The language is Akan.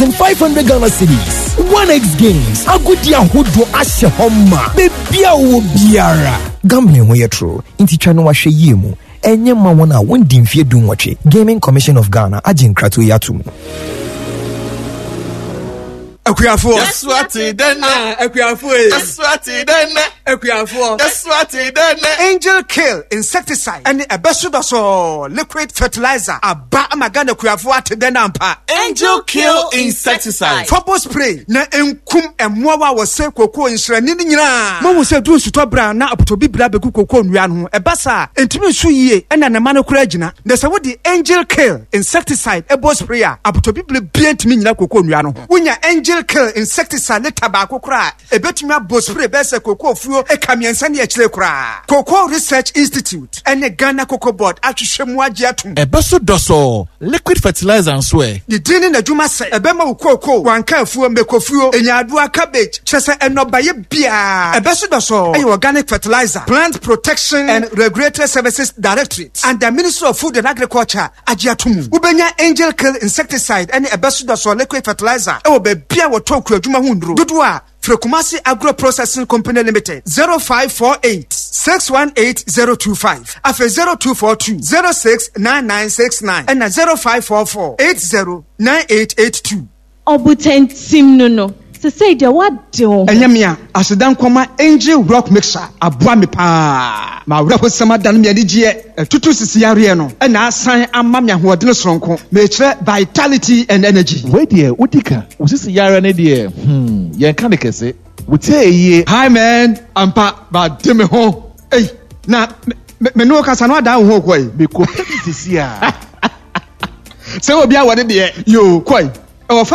500 Ghana cedis. 1x games. Agudi ahodo ahye homa. Bebia wo biara. Gambling ho yetro. Inti twa no wahwe yemu. Enye ma wona wondi mfie dum wache. Gaming Commission of Ghana agin krato yatum. Akuafo. That's what it done. Akuafo. That's what it done. Akuafo. That's what it done. Angel Kill insecticide and a besudaso liquid fertilizer. Aba amagana akuafo ateden ampa. Angel Kill insecticide. Trouble spray na enkum emwa wa se koko nsrani ni nyina. Mo wo se du suto bra na apotobi bra beku koko nwia no. Ebasa entimi su yie ena na ma no kura agina. Na se wo di Angel Kill insecticide ebo spray a apotobi bra bia ntimi nyina koko nwia no. Wonya Angel Kill insecticide le tabako kura. Ebetumi abo spray be se koko fuo e kamiensa ne akire kura. Cocoa Research Institute and the Ghana Cocoa Board atwhwemu agye atum. Ebeso doso liquid fertilizer and swear. The dini na dwuma se ebema wo cocoa wanka afuo mekofuo enyaadua cabbage chese enobaye bia. Ebeso doso ay organic fertilizer, plant protection and regulatory services directorate and the Ministry of Food and Agriculture agye atum. Ubenya Angel Kill insecticide and ebeso doso liquid fertilizer e wo be bia wo toku adwuma hundro. Dodo a Frekumasi Agro Processing Company Limited 0548 618025 afe 0242 069969 and 0544 809882. Obutentim no. Say the what do? Enyamia asedan kwama Angel Rock Mixer abua me pa. Ma wura hosama dan me adigye tutu sisi yare no na asan amma me ahodene soronko. Me kire vitality and energy. Wait there, Utika. Usisi yare ne de. Yen kan de kese. Wutie ye. Hi man, ampa ba de me ho. Hey, na me no kasa no ada ho koi. Me ko sisi a. Se obi a wode de yo koi.